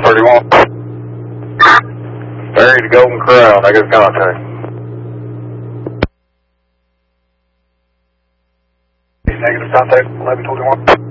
1131. Barry to Golden Crown, I got contact. Negative contact, 1121.